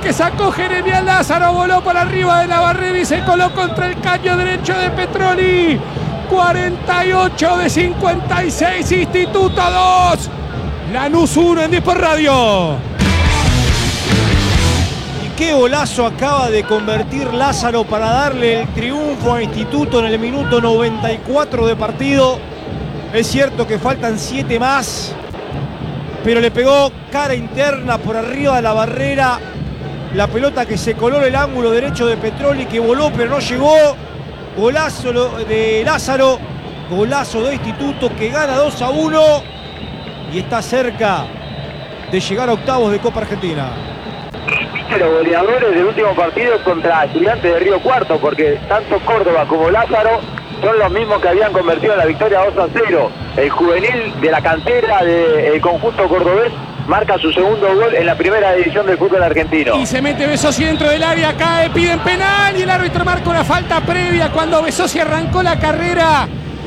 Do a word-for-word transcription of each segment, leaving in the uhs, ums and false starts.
que sacó Jeremías Lázaro, voló por arriba de la barrera y se coló contra el caño derecho de Petroli. cuarenta y ocho de cincuenta y seis, Instituto dos, Lanús uno en Desport Radio. Y qué golazo acaba de convertir Lázaro para darle el triunfo a Instituto en el minuto noventa y cuatro de partido. Es cierto que faltan siete más, pero le pegó cara interna por arriba de la barrera. La pelota que se coló en el ángulo derecho de Petroli, que voló pero no llegó. Golazo de Lázaro, golazo de Instituto, que gana dos a uno y está cerca de llegar a octavos de Copa Argentina. Repite los goleadores del último partido contra Estudiantes de Río Cuarto, porque tanto Córdoba como Lázaro son los mismos que habían convertido en la victoria dos a cero. El juvenil de la cantera del conjunto cordobés marca su segundo gol en la primera división del fútbol argentino. Y se mete Besosi dentro del área, cae, piden penal y el árbitro marca una falta previa cuando Besosi arrancó la carrera.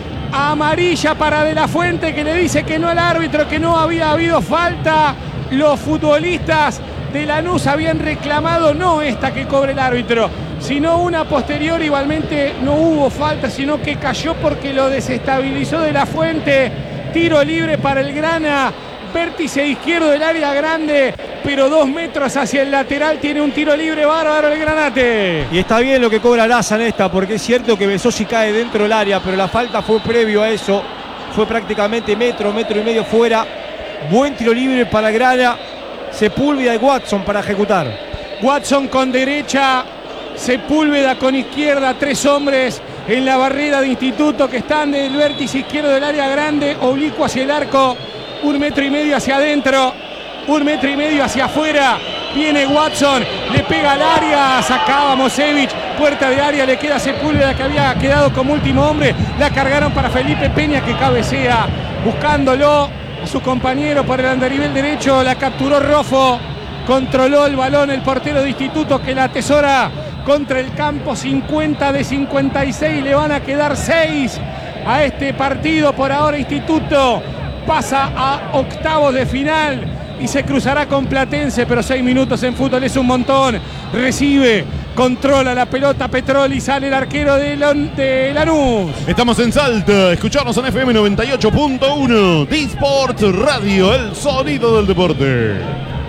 Amarilla para De la Fuente, que le dice que no al árbitro, que no había habido falta. Los futbolistas de Lanús habían reclamado no esta que cobre el árbitro, sino una posterior. Igualmente no hubo falta, sino que cayó porque lo desestabilizó De la Fuente. Tiro libre para el Grana. Vértice izquierdo del área grande, pero dos metros hacia el lateral. Tiene un tiro libre bárbaro el Granate. Y está bien lo que cobra Laza en esta, porque es cierto que Besosi cae dentro del área, pero la falta fue previo a eso. Fue prácticamente metro, metro y medio fuera. Buen tiro libre para el Grana. Sepúlveda y Watson para ejecutar. Watson con derecha, Sepúlveda con izquierda. Tres hombres en la barrera de Instituto que están del vértice izquierdo del área grande, oblicuo hacia el arco. Un metro y medio hacia adentro, un metro y medio hacia afuera. Viene Watson, le pega al área, sacaba Mosevich, puerta de área, le queda Sepúlveda, que había quedado como último hombre. La cargaron para Felipe Peña, que cabecea buscándolo a su compañero por el andarivel derecho. La capturó Rofo, controló el balón el portero de Instituto, que la atesora contra el campo. Cincuenta de cincuenta y seis, le van a quedar seis a este partido. Por ahora Instituto pasa a octavos de final y se cruzará con Platense, pero seis minutos en fútbol es un montón. Recibe, controla la pelota Petroli, sale el arquero de, Lon, de Lanús. Estamos en Salta, escucharnos en F M noventa y ocho punto uno, Desport Radio, el sonido del deporte.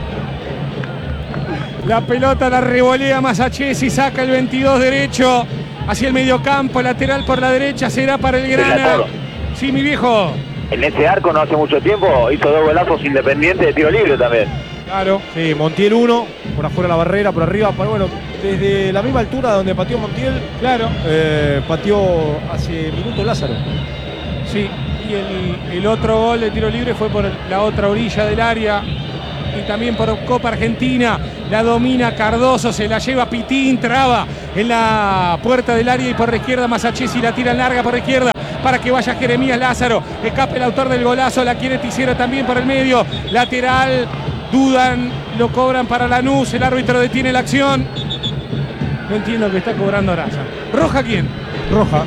La pelota la revolea Masachesi, saca el veintidós derecho hacia el mediocampo, lateral por la derecha, será para el Grana. Sí, mi viejo. En ese arco no hace mucho tiempo hizo dos golazos Independiente de tiro libre también. Claro. Sí, Montiel uno, por afuera la barrera, por arriba, pero bueno, desde la misma altura donde pateó Montiel, claro, eh, pateó hace minutos Lázaro. Sí, y el, el otro gol de tiro libre fue por la otra orilla del área. Y también por Copa Argentina, la domina Cardoso, se la lleva Pitín, traba en la puerta del área y por la izquierda Masachesi la tira larga por la izquierda para que vaya Jeremías Lázaro, escape el autor del golazo, la quiere Ticero también por el medio, lateral, dudan, lo cobran para Lanús, el árbitro detiene la acción. No entiendo que está cobrando Araza. ¿Roja quién? Roja.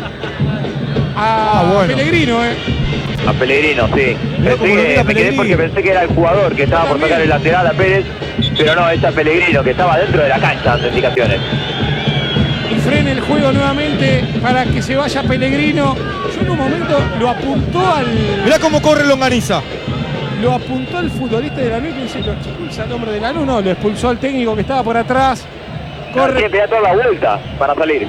A ah, bueno. Pellegrino, eh. A Pellegrino, sí. Pensé que, me quedé porque pensé que era el jugador que estaba por tocar el lateral a Pérez, pero no, es a Pellegrino, que estaba dentro de la cancha, dando indicaciones. Y frena el juego nuevamente para que se vaya Pellegrino. Yo en un momento lo apuntó al... Mirá cómo corre Longaniza. Lo apuntó el futbolista de Lanús, que se lo expulsa al hombre de Lanús, no, lo expulsó al técnico que estaba por atrás. Corre. Tiene que dar toda la vuelta para salir.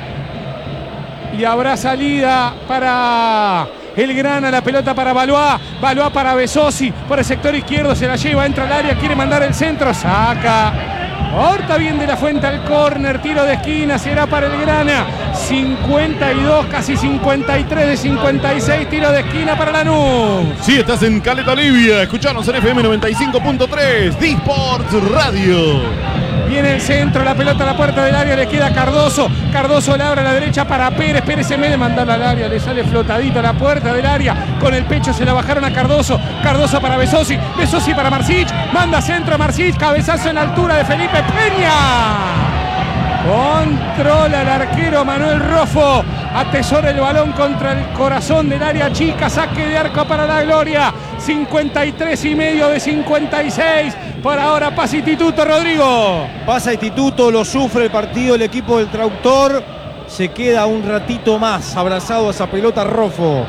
Y habrá salida para el Grana, la pelota para Valois, Valois para Besosi, por el sector izquierdo se la lleva, entra al área, quiere mandar el centro, saca. Horta bien De la Fuente al córner, tiro de esquina, será para el Grana. cincuenta y dos, casi cincuenta y tres de cincuenta y seis, tiro de esquina para Lanús. Sí, estás en Caleta Olivia, escuchanos en F M noventa y cinco punto tres, Desport Radio. Viene el centro, la pelota a la puerta del área, le queda Cardoso. Cardoso le abre a la derecha para Pérez. Pérez en vez de mandarla al área, le sale flotadita a la puerta del área. Con el pecho se la bajaron a Cardoso. Cardoso para Besosi. Besosi para Marsic. Manda centro a Marsic. Cabezazo en la altura de Felipe Peña. Controla el arquero Manuel Rofo. Atesora el balón contra el corazón del área chica. Saque de arco para la gloria. cincuenta y tres y medio de cincuenta y seis. Por ahora pasa Instituto, Rodrigo. Pasa Instituto, lo sufre el partido el equipo del Traductor. Se queda un ratito más abrazado a esa pelota Rofo.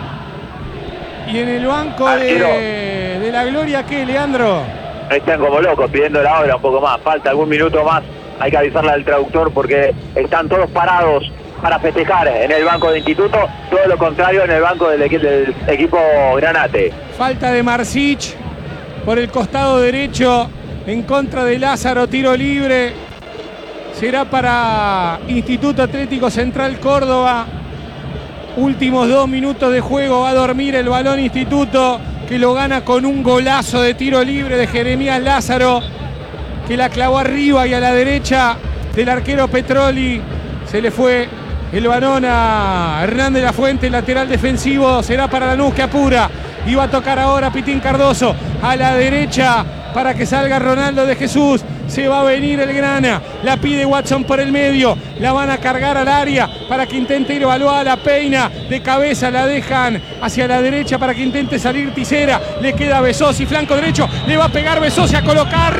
Y en el banco de, de la Gloria, ¿qué, Leandro? Están como locos pidiendo la hora un poco más. Falta algún minuto más. Hay que avisarle al Traductor porque están todos parados para festejar en el banco de Instituto. Todo lo contrario en el banco del, equi del equipo Granate. Falta de Marcich por el costado derecho en contra de Lázaro. Tiro libre. Será para Instituto Atlético Central Córdoba. Últimos dos minutos de juego. Va a dormir el balón Instituto, que lo gana con un golazo de tiro libre de Jeremías Lázaro, que la clavó arriba y a la derecha del arquero Petroli. Se le fue el balón a Hernández Lafuente, lateral defensivo. Será para Lanús, que apura. Y va a tocar ahora Pitín Cardoso a la derecha para que salga Ronaldo de Jesús. Se va a venir el Grana. La pide Watson por el medio. La van a cargar al área para que intente ir Balboa. La peina de cabeza. La dejan hacia la derecha para que intente salir Tisera. Le queda Besosi, flanco derecho. Le va a pegar Besosi a colocar.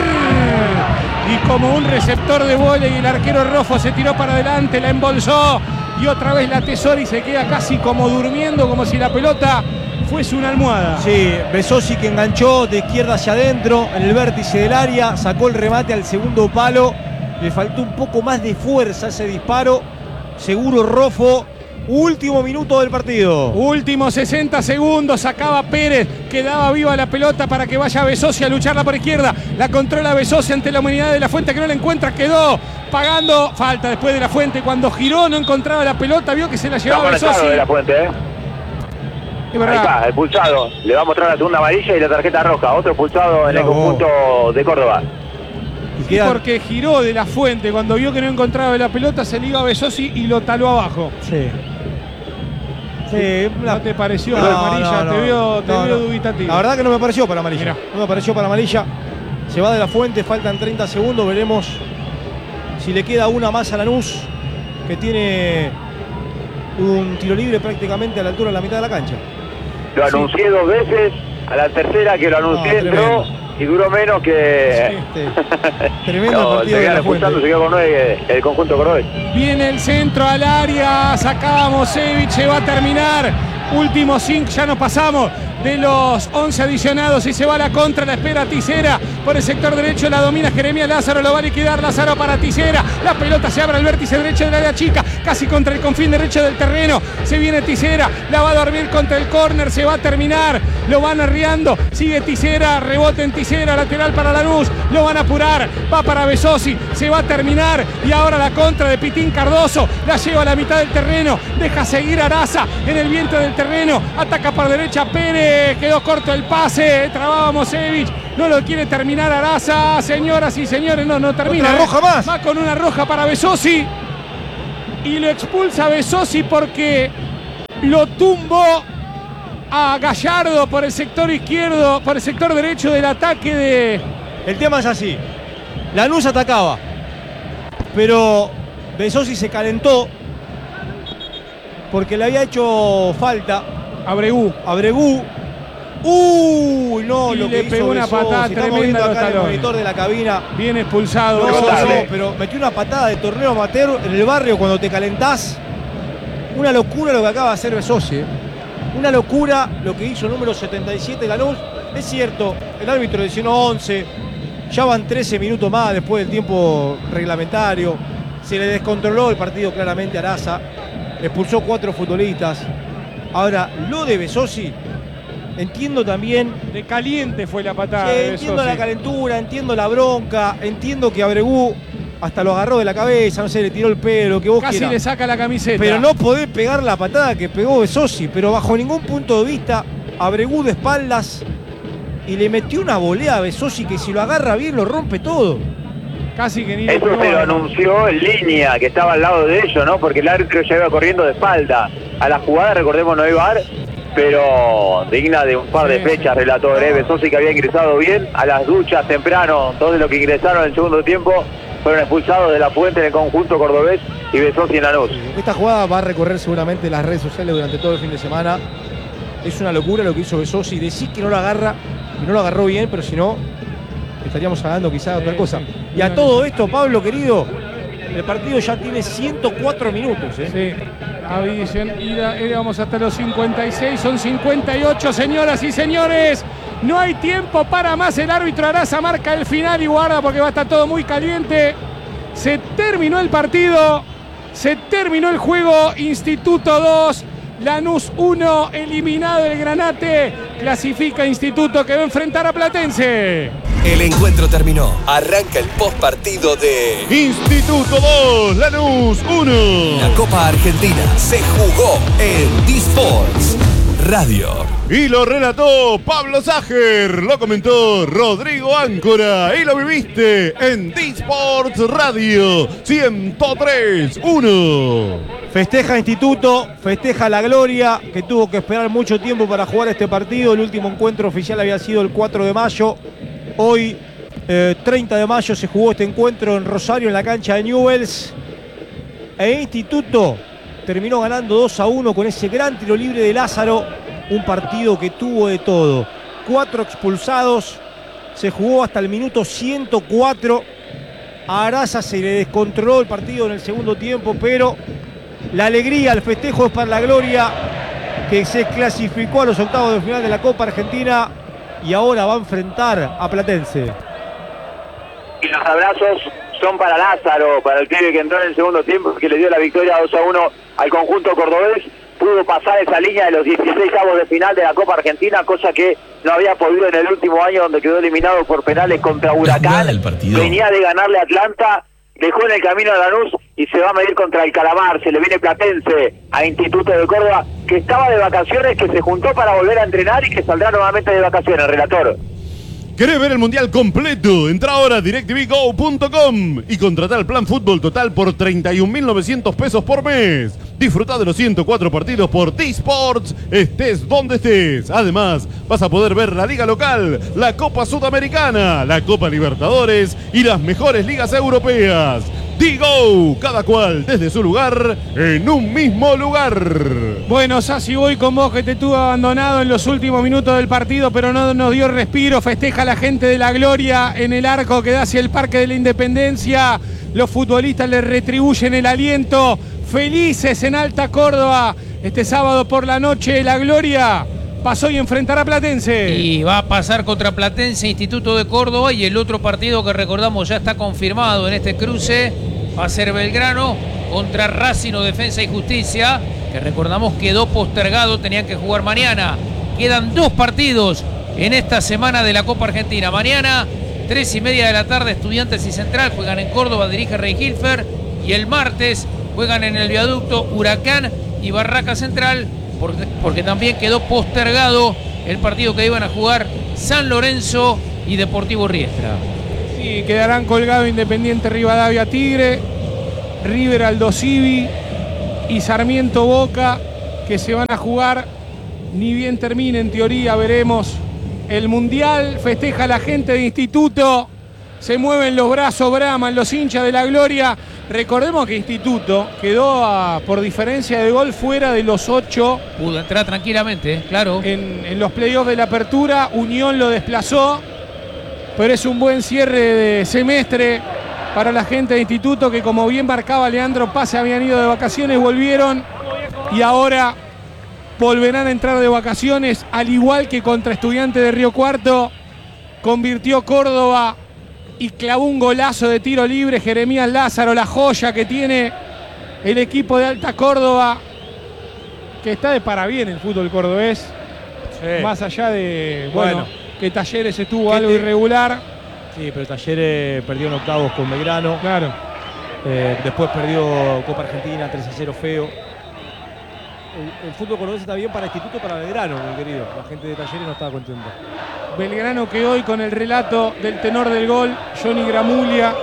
Y como un receptor de vóley, el arquero Rofo se tiró para adelante. La embolsó. Y otra vez la tesora y se queda casi como durmiendo, como si la pelota fuese una almohada. Sí, Besosi, que enganchó de izquierda hacia adentro en el vértice del área, sacó el remate al segundo palo, le faltó un poco más de fuerza a ese disparo. Seguro Rofo. Último minuto del partido. Últimos sesenta segundos. Sacaba Pérez. Quedaba viva la pelota para que vaya Besosi a lucharla por izquierda. La controla Besosi ante la humanidad de La Fuente, que no la encuentra. Quedó pagando. Falta después de La Fuente. Cuando giró no encontraba la pelota. Vio que se la llevaba Besosi. De La Fuente, ¿eh? Es verdad. Ahí está, el pulsado. Le va a mostrar la segunda amarilla y la tarjeta roja. Otro pulsado en el conjunto de Córdoba. Sí, porque giró de La Fuente. Cuando vio que no encontraba la pelota, se le iba a Besosi y lo taló abajo. Sí. Sí, la... ¿No te pareció no, la amarilla? no, no, te vio, te no, vio no. dubitativo. La verdad que no me pareció para amarilla. Mirá. No me pareció para amarilla. Se va de La Fuente, faltan treinta segundos. Veremos si le queda una más a Lanús, que tiene un tiro libre prácticamente a la altura de la mitad de la cancha. Lo anuncié sí. dos veces. A la tercera que lo anuncié no, entró y duró menos que... Sí, este, tremendo no, partido de La Fuente. Se quedó con nueve el conjunto cordobés. Viene el centro al área, sacaba Mosevich, se va a terminar. Últimos cinco, ya nos pasamos de los once adicionados y se va a la contra, la espera Tisera por el sector derecho, la domina Jeremías Lázaro, lo va a liquidar Lázaro para Tisera. La pelota se abre al vértice derecho del área chica, casi contra el confín derecho del terreno. Se viene Tisera, la va a dormir contra el córner, se va a terminar, lo van arriando, sigue Tisera, rebote en Tisera, lateral para Lanús, lo van a apurar, va para Besosi, se va a terminar y ahora la contra de Pitín Cardoso, la lleva a la mitad del terreno, deja seguir Araza en el vientre del terreno, ataca por derecha Pérez. Quedó corto el pase, trababa Mosevich, no lo quiere terminar Araza, señoras y señores, no, no termina. Otra roja ¿eh? más. Va con una roja para Besosi y lo expulsa Besosi porque lo tumbó a Gallardo por el sector izquierdo, por el sector derecho del ataque de... El tema es así, Lanús atacaba, pero Besosi se calentó porque le había hecho falta Abregú. Abregú. Uy, no, y lo le que pegó hizo una Besosi. patada Estamos tremenda viendo a los acá en el talones. monitor de la cabina. Bien expulsado. No, Besosi. no, pero metió una patada de torneo amateur en el barrio cuando te calentás. Una locura lo que acaba de hacer Besosi. ¿eh? Una locura lo que hizo el número setenta y siete Lanús. Es cierto, el árbitro decidió once. Ya van trece minutos más después del tiempo reglamentario. Se le descontroló el partido claramente a Araza. Expulsó cuatro futbolistas. Ahora, lo de Besosi, entiendo también... De caliente fue la patada Sí, de entiendo Besosi. la calentura, entiendo la bronca, entiendo que Abregú hasta lo agarró de la cabeza, no sé, le tiró el pelo, que vos Casi quieras. le saca la camiseta. Pero no podés pegar la patada que pegó Besosi, pero bajo ningún punto de vista, Abregú de espaldas y le metió una volea a Besosi que si lo agarra bien lo rompe todo. Casi que ni Eso no, se lo no. anunció en línea, que estaba al lado de ellos, ¿no? Porque el árbitro ya iba corriendo de espalda. A la jugada, recordemos, no iba a dar, pero digna de un par de Sí, fechas, sí. relator, ¿eh? Besosi, que había ingresado bien a las duchas temprano. Todos los que ingresaron en el segundo tiempo fueron expulsados de La Fuente en el conjunto cordobés y Besosi en Lanús. Esta jugada va a recorrer seguramente las redes sociales durante todo el fin de semana. Es una locura lo que hizo Besosi. Decir que no lo agarra, y no lo agarró bien, pero si no, estaríamos hablando quizá de otra Sí, cosa. sí. Y a todo esto, Pablo, querido, el partido ya tiene ciento cuatro minutos. ¿eh? Sí, Avicen, ida, ida, vamos hasta los cincuenta y seis, son cincuenta y ocho, señoras y señores. No hay tiempo para más, el árbitro Araza marca el final y guarda porque va a estar todo muy caliente. Se terminó el partido, se terminó el juego, Instituto dos, Lanús uno, eliminado el Granate, clasifica Instituto que va a enfrentar a Platense. El encuentro terminó. Arranca el post partido de Instituto dos, Lanús uno. la Copa Argentina. Se jugó en D-Sports Radio. Y lo relató Pablo Sager, lo comentó Rodrigo Áncora y lo viviste en D-Sports Radio ciento tres uno. Festeja Instituto, festeja la gloria, que tuvo que esperar mucho tiempo para jugar este partido. El último encuentro oficial había sido el cuatro de mayo. Hoy, eh, treinta de mayo, se jugó este encuentro en Rosario, en la cancha de Newell's. E Instituto terminó ganando dos a uno con ese gran tiro libre de Lázaro. Un partido que tuvo de todo. Cuatro expulsados. Se jugó hasta el minuto ciento cuatro. A Araza se le descontroló el partido en el segundo tiempo, pero la alegría, el festejo es para la gloria, que se clasificó a los octavos de final de la Copa Argentina y ahora va a enfrentar a Platense. Y los abrazos son para Lázaro, para el pibe que entró en el segundo tiempo, que le dio la victoria dos a uno al conjunto cordobés. Pudo pasar esa línea de los dieciséis avos de final de la Copa Argentina, cosa que no había podido en el último año, donde quedó eliminado por penales contra Huracán. Venía de ganarle a Atlanta, dejó en el camino a Lanús y se va a medir contra el Calamar. Se le viene Platense a Instituto de Córdoba, que estaba de vacaciones, que se juntó para volver a entrenar y que saldrá nuevamente de vacaciones, relator. ¿Querés ver el mundial completo? Entra ahora a directv go punto com y contratá el plan fútbol total por treinta y un mil novecientos pesos por mes. Disfrutá de los ciento cuatro partidos por D-Sports, estés donde estés. Además, vas a poder ver la liga local, la Copa Sudamericana, la Copa Libertadores y las mejores ligas europeas. D-Go, cada cual desde su lugar, en un mismo lugar. Bueno, Sassi, voy con vos, que te tuvo abandonado en los últimos minutos del partido, pero no nos dio respiro. Festeja la gente de la gloria en el arco que da hacia el Parque de la Independencia. Los futbolistas le retribuyen el aliento. Felices en Alta Córdoba. Este sábado por la noche, la gloria pasó y enfrentará a Platense. Y va a pasar contra Platense, Instituto de Córdoba, y el otro partido que recordamos ya está confirmado en este cruce va a ser Belgrano contra Racing o Defensa y Justicia, que recordamos quedó postergado, tenían que jugar mañana. Quedan dos partidos en esta semana de la Copa Argentina. Mañana, tres y media de la tarde, Estudiantes y Central juegan en Córdoba, dirige Rey Hilfer, y el martes juegan en el Viaducto Huracán y Barraca Central, porque, porque también quedó postergado el partido que iban a jugar San Lorenzo y Deportivo Riestra. Sí, quedarán colgados Independiente Rivadavia Tigre, River Aldo Civi y Sarmiento Boca, que se van a jugar, ni bien termine, en teoría veremos el Mundial. Festeja la gente de Instituto, se mueven los brazos, braman los hinchas de la gloria. Recordemos que Instituto quedó a, por diferencia de gol fuera de los ocho. Pudo entrar tranquilamente, claro. En, en los playoffs de la apertura, Unión lo desplazó, pero es un buen cierre de semestre para la gente de Instituto, que, como bien marcaba Leandro Paz, se habían ido de vacaciones, volvieron y ahora volverán a entrar de vacaciones, al igual que contra Estudiantes de Río Cuarto. Convirtió Córdoba y clavó un golazo de tiro libre Jeremías Lázaro, la joya que tiene el equipo de Alta Córdoba, que está de parabién el fútbol cordobés. Sí. Más allá de, bueno, bueno, que Talleres estuvo algo te... irregular. Sí, pero Talleres perdió en octavos con Belgrano. Claro. Eh, después perdió Copa Argentina tres a cero feo. El, el fútbol cordobés está bien para Instituto, para Belgrano, mi querido. La gente de Talleres no estaba contenta. Belgrano, que hoy, con el relato del tenor del gol, Johnny Gramulia,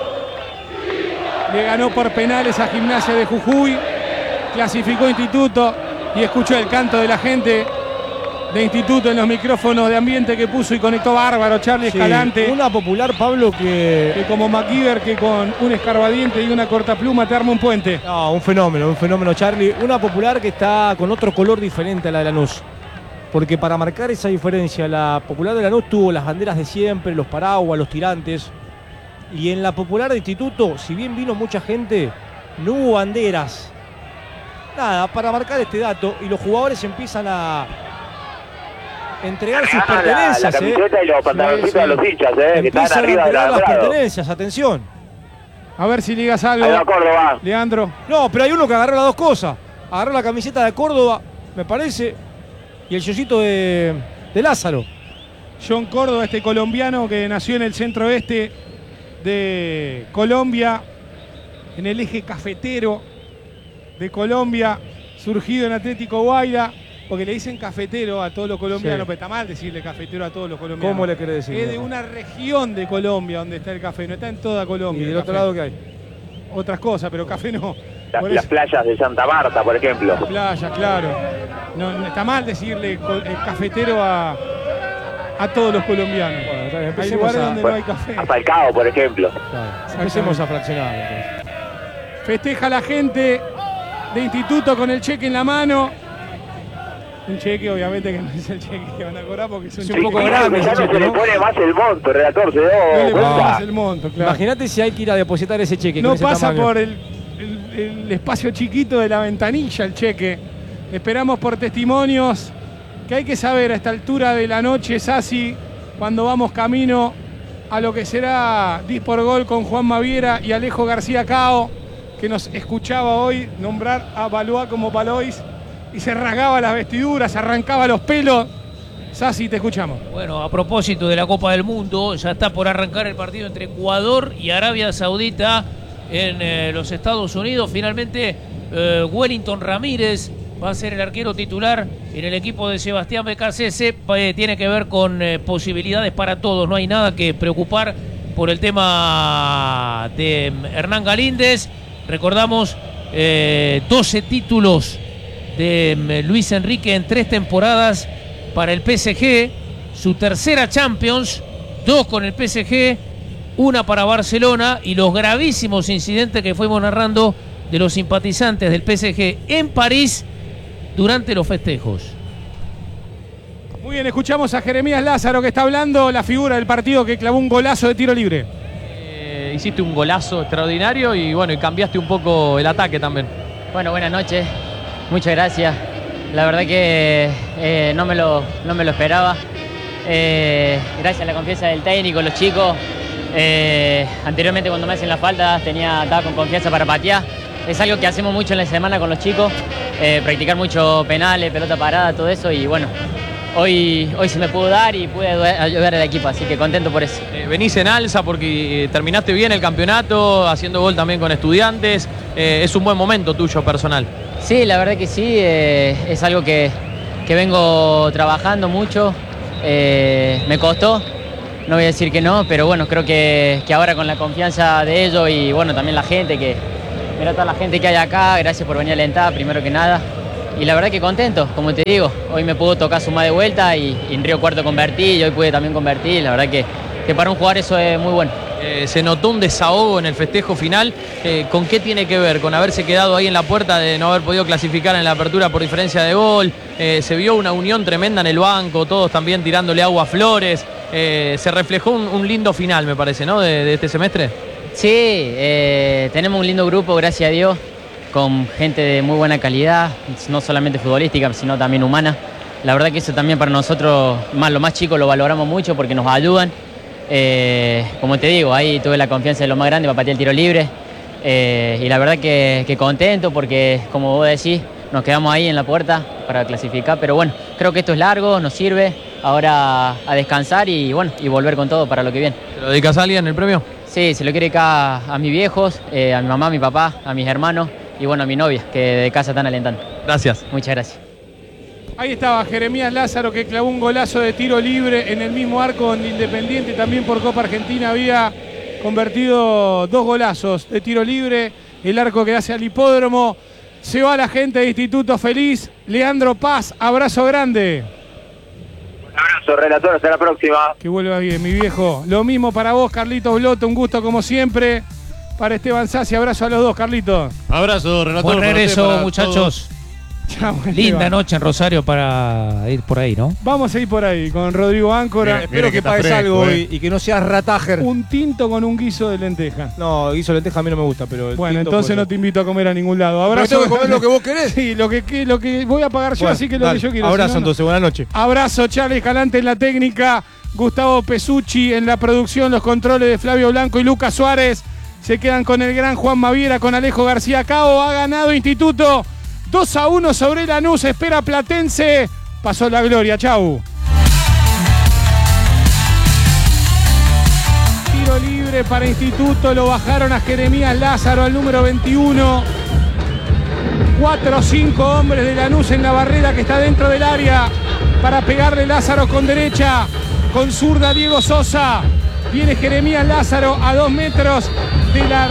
le ganó por penales a Gimnasia de Jujuy, clasificó Instituto, y escuchó el canto de la gente de Instituto en los micrófonos de ambiente que puso y conectó bárbaro Charlie Sí, Escalante. una popular, Pablo, que... que como MacGyver, que con un escarbadiente y una cortapluma te arma un puente. No, un fenómeno, un fenómeno, Charlie. Una popular que está con otro color diferente a la de Lanús. Porque para marcar esa diferencia, la Popular de Lanús tuvo las banderas de siempre, los paraguas, los tirantes. Y en la Popular de Instituto, si bien vino mucha gente, no hubo banderas. Nada, para marcar este dato. Y los jugadores empiezan a entregar sus pertenencias. La, la camiseta eh. y los pantaloncitos sí, sí. a los hinchas, eh, que están arriba de las las pertenencias, atención. A ver si ligas algo. Ahí va Córdoba. Leandro. No, pero hay uno que agarró las dos cosas. Agarró la camiseta de Córdoba, me parece, y el yocito de, de Lázaro. John Córdoba, este colombiano que nació en el centro oeste de Colombia, en el eje cafetero de Colombia, surgido en Atlético Guaira, porque le dicen cafetero a todos los colombianos, sí. Pero está mal decirle cafetero a todos los colombianos. ¿Cómo le quiere decir? Es de una región de Colombia donde está el café, no está en toda Colombia. ¿Y del otro lado qué hay? Otras cosas, pero café no. Las, las playas de Santa Marta, por ejemplo. Playas, claro. No, no está mal decirle el cafetero a, a todos los colombianos. Bueno, hay lugares a, donde no hay café. A Falcao, por ejemplo. Claro. Empecemos a fraccionar. Entonces. Festeja la gente de Instituto con el cheque en la mano. Un cheque, obviamente, que no es el cheque que van a cobrar porque es un, sí, un poco sí, grande. Ya no cheque, se le ¿no? pone más el monto, redactor, se dio no le cuenta. pone más el monto, claro. Imagínate si hay que ir a depositar ese cheque. No con ese pasa tamaño. por el, el, el espacio chiquito de la ventanilla el cheque. Esperamos por testimonios que hay que saber a esta altura de la noche, Sassi, cuando vamos camino a lo que será Dispor Gol con Juan Maviera y Alejo García Cao, que nos escuchaba hoy nombrar a Valois como Valois y se rasgaba las vestiduras, arrancaba los pelos. Sassi, te escuchamos. Bueno, a propósito de la Copa del Mundo, ya está por arrancar el partido entre Ecuador y Arabia Saudita en eh, los Estados Unidos. Finalmente, eh, Wellington Ramírez va a ser el arquero titular en el equipo de Sebastián Becasese. Eh, tiene que ver con eh, posibilidades para todos. No hay nada que preocupar por el tema de Hernán Galíndez. Recordamos eh, doce títulos de Luis Enrique en tres temporadas para el P S G, su tercera Champions, dos con el P S G, una para Barcelona y los gravísimos incidentes que fuimos narrando de los simpatizantes del P S G en París durante los festejos. Muy bien, escuchamos a Jeremías Lázaro que está hablando, la figura del partido que clavó un golazo de tiro libre. Eh, hiciste un golazo extraordinario y bueno, y cambiaste un poco el ataque también. Bueno, buenas noches. Muchas gracias. La verdad que eh, no, me lo, no me lo esperaba. Eh, gracias a la confianza del técnico, los chicos. Eh, anteriormente cuando me hacen la falta tenía, estaba con confianza para patear. Es algo que hacemos mucho en la semana con los chicos. Eh, practicar mucho penales, pelota parada, todo eso. Y bueno, hoy, hoy se me pudo dar y pude ayudar al equipo. Así que contento por eso. Eh, venís en alza porque eh, terminaste bien el campeonato, haciendo gol también con Estudiantes. Eh, es un buen momento tuyo personal. Sí, la verdad que sí, eh, es algo que, que vengo trabajando mucho, eh, me costó, no voy a decir que no, pero bueno, creo que, que ahora con la confianza de ellos y bueno, también la gente, que mira toda la gente que hay acá, gracias por venir a alentar, primero que nada, y la verdad que contento, como te digo, hoy me pudo tocar sumar de vuelta y, y en Río Cuarto convertí y hoy pude también convertir, la verdad que, que para un jugador eso es muy bueno. Eh, se notó un desahogo en el festejo final. Eh, ¿Con qué tiene que ver? ¿Con haberse quedado ahí en la puerta de no haber podido clasificar en la apertura por diferencia de gol? Eh, se vio una unión tremenda en el banco, todos también tirándole agua a Flores. Eh, se reflejó un, un lindo final, me parece, ¿no? De, de este semestre. Sí, eh, tenemos un lindo grupo, gracias a Dios, con gente de muy buena calidad, no solamente futbolística, sino también humana. La verdad que eso también para nosotros, más los más chicos, lo valoramos mucho porque nos ayudan. Eh, como te digo, ahí tuve la confianza de lo más grande para patear el tiro libre eh, y la verdad que, que contento porque, como vos decís, nos quedamos ahí en la puerta para clasificar, pero bueno, creo que esto es largo, nos sirve ahora a descansar y bueno, y volver con todo para lo que viene. ¿Se lo dedicas a alguien el premio? Sí, se lo quiero dedicar a, a mis viejos, eh, a mi mamá, a mi papá, a mis hermanos y bueno, a mi novia, que de casa están alentando. Gracias. Muchas gracias. Ahí estaba Jeremías Lázaro que clavó un golazo de tiro libre en el mismo arco donde Independiente también por Copa Argentina había convertido dos golazos de tiro libre. El arco que hace al hipódromo. Se va la gente de Instituto feliz. Leandro Paz, abrazo grande. Un abrazo, relator, hasta la próxima. Que vuelva bien, mi viejo. Lo mismo para vos, Carlitos Bloto, un gusto como siempre. Para Esteban Sassi, abrazo a los dos, Carlitos. Abrazo, relator. Buen regreso, para muchachos. todos. Chao, Linda Esteban. noche en Rosario para ir por ahí, ¿no? Vamos a ir por ahí con Rodrigo Áncora. Eh, espero que, pagues algo hoy y que no seas ratajer. Un tinto con un guiso de lenteja. No, guiso de lenteja a mí no me gusta, pero. el Bueno, tinto entonces puede no ser. te invito a comer a ningún lado. Pero Abrazo. tengo que comer lo que vos querés. Sí, lo que, que- lo que voy a pagar yo, Bueno, así que lo dale. que yo quiero. Abrazo si no, no. entonces, buenas noches. Abrazo, Charlie Escalante en la técnica, Gustavo Pesucci en la producción, los controles de Flavio Blanco y Lucas Suárez. Se quedan con el gran Juan Maviera, con Alejo García Cao. Ha ganado Instituto dos a uno sobre Lanús. Espera Platense. Pasó la gloria. Chau. Tiro libre para Instituto. Lo bajaron a Jeremías Lázaro, al número veintiuno. Cuatro o cinco hombres de Lanús en la barrera que está dentro del área para pegarle Lázaro con derecha. Con zurda Diego Sosa. Viene Jeremías Lázaro a dos metros de la